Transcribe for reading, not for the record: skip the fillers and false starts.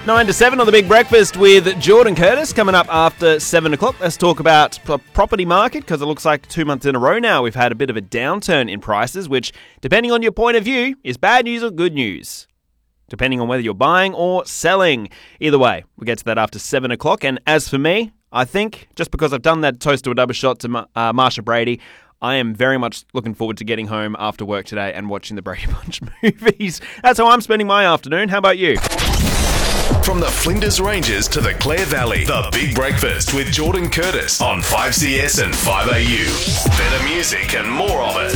9 to 7 on The Big Breakfast with Jordan Curtis coming up after 7 o'clock. Let's talk about the property market because it looks like 2 months in a row now we've had a bit of a downturn in prices, which, depending on your point of view, is bad news or good news, depending on whether you're buying or selling. Either way, we'll get to that after 7 o'clock. And as for me, I think just because I've done that toast to a double shot to Marsha Brady, I am very much looking forward to getting home after work today and watching the Brady Bunch movies. That's how I'm spending my afternoon. How about you? From the Flinders Ranges to the Clare Valley, The Big Breakfast with Jordan Curtis on 5CS and 5AU. Better music and more of it.